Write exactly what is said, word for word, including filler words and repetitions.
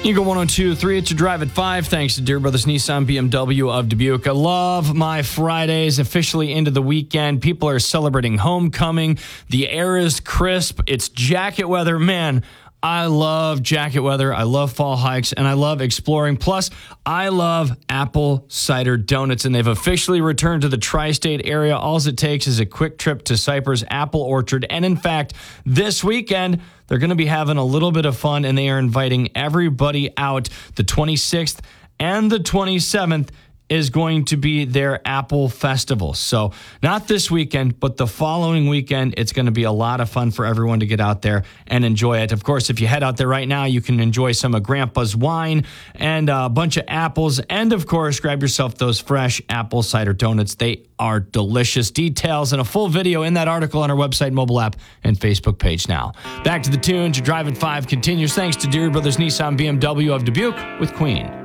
Eagle one oh two point three, it's your drive at five. Thanks to Deere Brothers Nissan B M W of Dubuque. I love my Fridays, officially into the weekend. People are celebrating homecoming. The air is crisp. It's jacket weather. Man, I love jacket weather. I love fall hikes, and I love exploring. Plus, I love apple cider donuts, and they've officially returned to the tri-state area. All it takes is a quick trip to Cypress Apple Orchard. And in fact, this weekend, they're going to be having a little bit of fun, and they are inviting everybody out. The twenty-sixth and the twenty-seventh is going to be their Apple Festival. So not this weekend, but the following weekend, it's going to be a lot of fun for everyone to get out there and enjoy it. Of course, if you head out there right now, you can enjoy some of Grandpa's wine and a bunch of apples. And of course, grab yourself those fresh apple cider donuts. They are delicious. Details and a full video in that article on our website, mobile app, and Facebook page now. Back to the tunes. Your Drive at five continues. Thanks to Deere Brothers Nissan B M W of Dubuque with Queen.